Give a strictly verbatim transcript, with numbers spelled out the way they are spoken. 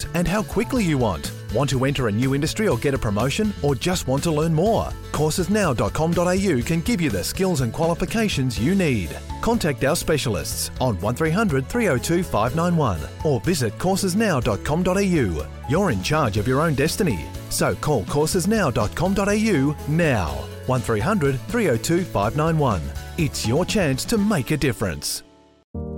and how quickly you want. Want to enter a new industry or get a promotion, or just want to learn more? courses now dot com dot a u can give you the skills and qualifications you need. Contact our specialists on one three hundred, three oh two, five nine one or visit courses now dot com dot a u. You're in charge of your own destiny, so call courses now dot com dot a u now. one three hundred, three oh two, five nine one. It's your chance to make a difference.